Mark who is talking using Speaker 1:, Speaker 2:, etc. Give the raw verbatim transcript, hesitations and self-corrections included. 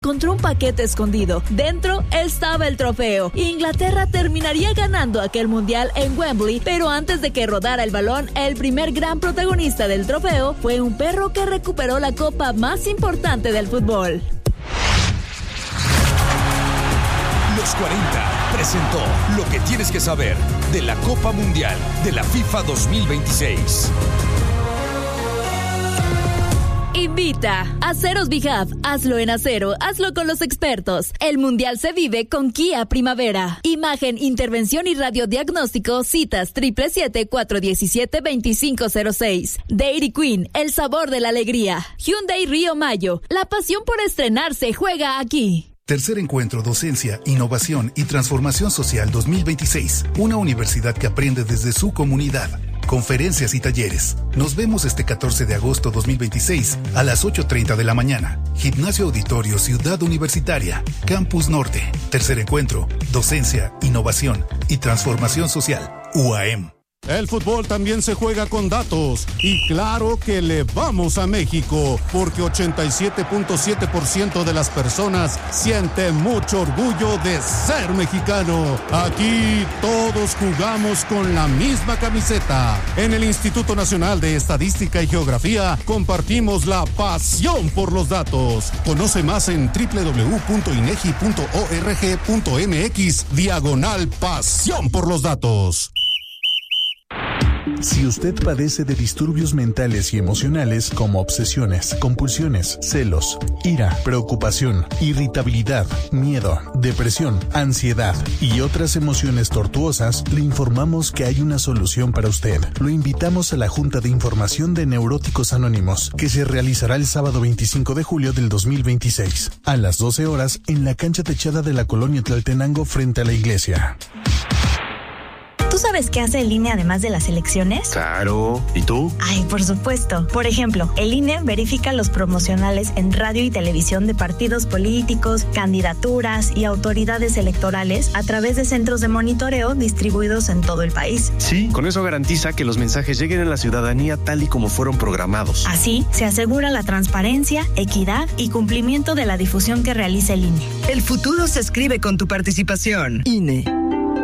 Speaker 1: encontró un paquete escondido. Dentro estaba el trofeo. Inglaterra terminaría ganando aquel mundial en Wembley, pero antes de que rodara el balón, el primer gran protagonista del trofeo fue un perro que recuperó la copa más importante del fútbol.
Speaker 2: Los cuarenta presentó lo que tienes que saber de la Copa Mundial de la FIFA dos mil veintiséis.
Speaker 1: Invita Aceros Bihab, hazlo en acero, hazlo con los expertos. El mundial se vive con Kia Primavera. Imagen, intervención y radiodiagnóstico, citas siete siete siete, cuatro uno siete, dos cinco cero seis. Dairy Queen, el sabor de la alegría. Hyundai Río Mayo, la pasión por estrenarse juega aquí.
Speaker 3: Tercer encuentro Docencia, Innovación y Transformación Social dos mil veintiséis. Una universidad que aprende desde su comunidad. Conferencias y talleres. Nos vemos este catorce de agosto dos mil veintiséis a las ocho treinta de la mañana. Gimnasio Auditorio Ciudad Universitaria, Campus Norte. Tercer encuentro, Docencia, Innovación y Transformación Social, U A M.
Speaker 4: El fútbol también se juega con datos y claro que le vamos a México porque ochenta y siete punto siete por ciento de las personas siente mucho orgullo de ser mexicano. Aquí todos jugamos con la misma camiseta. En el Instituto Nacional de Estadística y Geografía compartimos la pasión por los datos. Conoce más en doble u doble u doble u punto inegi punto org punto mx diagonal pasión por los datos.
Speaker 5: Si usted padece de disturbios mentales y emocionales como obsesiones, compulsiones, celos, ira, preocupación, irritabilidad, miedo, depresión, ansiedad y otras emociones tortuosas, le informamos que hay una solución para usted. Lo invitamos a la Junta de Información de Neuróticos Anónimos, que se realizará el sábado veinticinco de julio del dos mil veintiséis, a las doce horas en la cancha techada de la colonia Tlaltenango frente a la iglesia.
Speaker 6: ¿Tú sabes qué hace el I N E además de las elecciones?
Speaker 7: Claro. ¿Y tú?
Speaker 6: Ay, por supuesto. Por ejemplo, el I N E verifica los promocionales en radio y televisión de partidos políticos, candidaturas y autoridades electorales a través de centros de monitoreo distribuidos en todo el país.
Speaker 7: Sí, con eso garantiza que los mensajes lleguen a la ciudadanía tal y como fueron programados.
Speaker 6: Así, se asegura la transparencia, equidad y cumplimiento de la difusión que realiza el I N E.
Speaker 8: El futuro se escribe con tu participación. I N E.